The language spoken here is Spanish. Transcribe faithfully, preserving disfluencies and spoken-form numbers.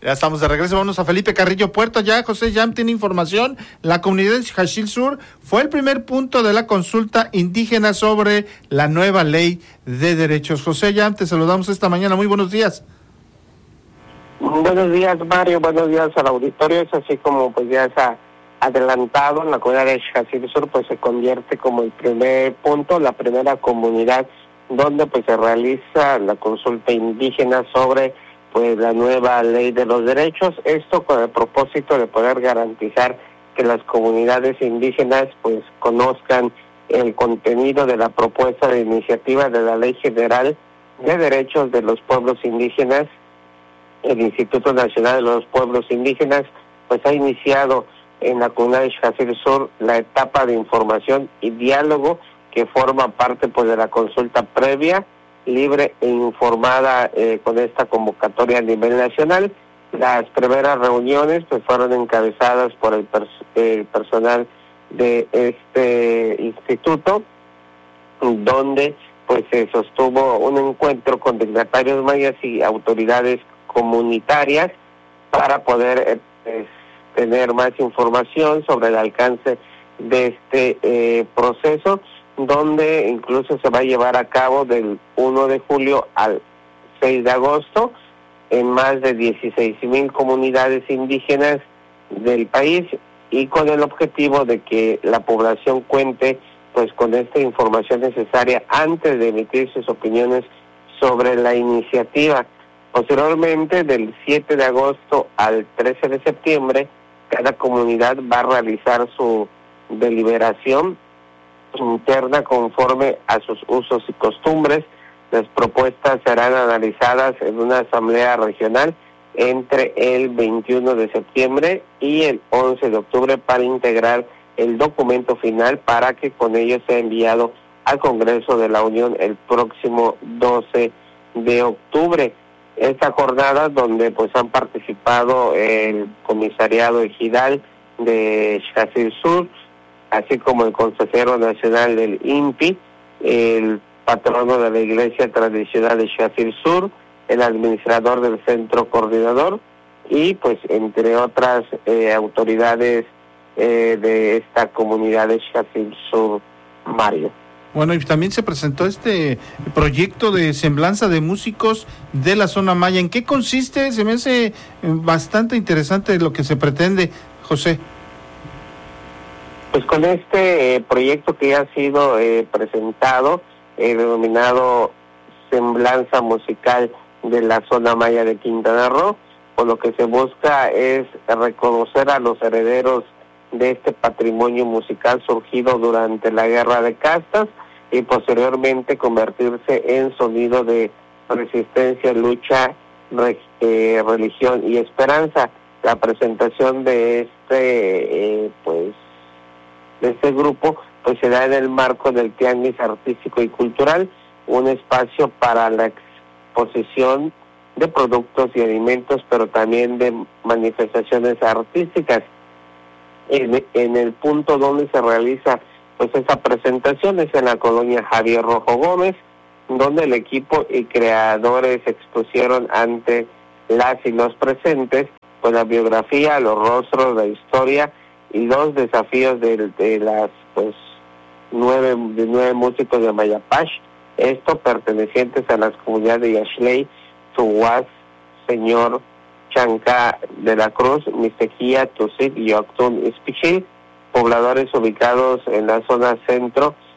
Ya estamos de regreso, vamos a Felipe Carrillo Puerto. Ya José Yam tiene información. La comunidad de Xajil Sur fue el primer punto de la consulta indígena sobre la nueva ley de derechos. José Yam, te saludamos esta mañana. Muy buenos días. Buenos días, Mario. Buenos días al auditorio. Es así como pues ya se ha adelantado, la comunidad de Xajil Sur pues se convierte como el primer punto, la primera comunidad donde pues se realiza la consulta indígena sobre pues la nueva ley de los derechos, esto con el propósito de poder garantizar que las comunidades indígenas pues conozcan el contenido de la propuesta de iniciativa de la Ley General de Derechos de los Pueblos Indígenas. El Instituto Nacional de los Pueblos Indígenas pues ha iniciado en la comunidad de Xajil Sur la etapa de información y diálogo que forma parte pues de la consulta previa, libre e informada eh, con esta convocatoria a nivel nacional. Las primeras reuniones pues fueron encabezadas por el, pers el personal de este instituto, donde pues se sostuvo un encuentro con dignatarios mayas y autoridades comunitarias para poder eh, pues, tener más información sobre el alcance de este eh, proceso, donde incluso se va a llevar a cabo del primero de julio al seis de agosto en más de dieciséis mil comunidades indígenas del país, y con el objetivo de que la población cuente pues con esta información necesaria antes de emitir sus opiniones sobre la iniciativa. Posteriormente, del siete de agosto al trece de septiembre, cada comunidad va a realizar su deliberación interna conforme a sus usos y costumbres. Las propuestas serán analizadas en una asamblea regional entre el veintiuno de septiembre y el once de octubre para integrar el documento final para que con ello sea enviado al Congreso de la Unión el próximo doce de octubre. Esta jornada donde pues han participado el comisariado ejidal de Xajil Sur, así como el consejero nacional del I N P I, el patrono de la Iglesia Tradicional de Xajil Sur, el administrador del centro coordinador y pues entre otras eh, autoridades eh, de esta comunidad de Xajil Sur, Mario. Bueno, y también se presentó este proyecto de semblanza de músicos de la zona maya. ¿En qué consiste? Se me hace bastante interesante lo que se pretende, José. Pues con este eh, proyecto que ya ha sido eh, presentado, eh, denominado Semblanza Musical de la Zona Maya de Quintana Roo, pues lo que se busca es reconocer a los herederos de este patrimonio musical surgido durante la Guerra de Castas y posteriormente convertirse en sonido de resistencia, lucha, re, eh, religión y esperanza. La presentación de este eh, pues de este grupo pues se da en el marco del Tianguis Artístico y Cultural, un espacio para la exposición de productos y alimentos, pero también de manifestaciones artísticas. En, en el punto donde se realiza pues esa presentación es en la colonia Javier Rojo Gómez, donde el equipo y creadores expusieron ante las y los presentes pues la biografía, los rostros, la historia y los desafíos de, de las pues nueve de nueve músicos de Mayapash, esto pertenecientes a las comunidades de Yaxley, Tuhuas, Señor, Chanca de la Cruz, Mixtequía, Tusit y Octún Ispichil, pobladores ubicados en la zona centro